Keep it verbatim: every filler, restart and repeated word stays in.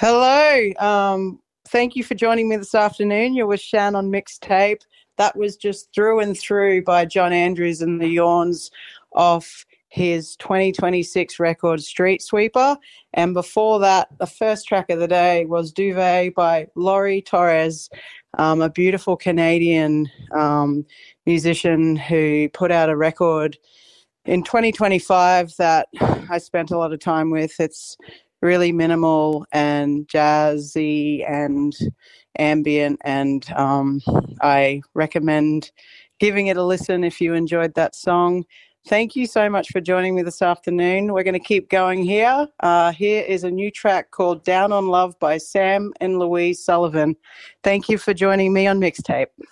Hello. Um, thank you for joining me this afternoon. You're with Shan on Mixtape. That was just through and through by John Andrews and the Yawns off his twenty twenty-six record Street Sweeper. And before that, the first track of the day was Duvet by Laurie Torres, um, a beautiful Canadian um, musician who put out a record in twenty twenty-five that I spent a lot of time with. It's really minimal and jazzy and ambient, and um, I recommend giving it a listen if you enjoyed that song. Thank you so much for joining me this afternoon. We're going to keep going here. Uh, here is a new track called Down on Love by Sam and Louise Sullivan. Thank you for joining me on Mixtape.